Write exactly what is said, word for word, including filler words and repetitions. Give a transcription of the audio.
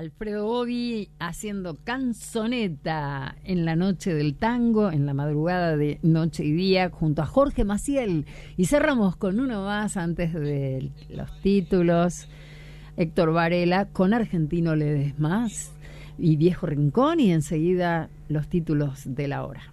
Alfredo Bogui haciendo canzoneta en la noche del tango, en la madrugada de Noche y Día, junto a Jorge Maciel. Y cerramos con uno más antes de los títulos. Héctor Varela con Argentino Ledesma y Viejo Rincón, y enseguida los títulos de la hora.